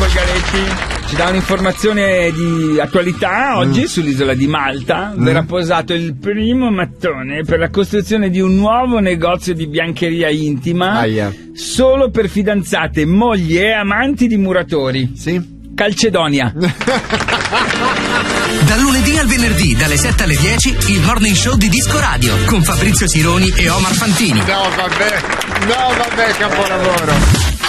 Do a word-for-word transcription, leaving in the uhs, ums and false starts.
Folgaretti ci dà un'informazione di attualità. Oggi mm. sull'isola di Malta mm. verrà posato il primo mattone per la costruzione di un nuovo negozio di biancheria intima Aia. solo per fidanzate, mogli e amanti di muratori. Sì. Calcedonia. Dal lunedì al venerdì, dalle sette alle dieci, il Morning Show di Disco Radio con Fabrizio Sironi e Omar Fantini. No vabbè, no vabbè, capolavoro.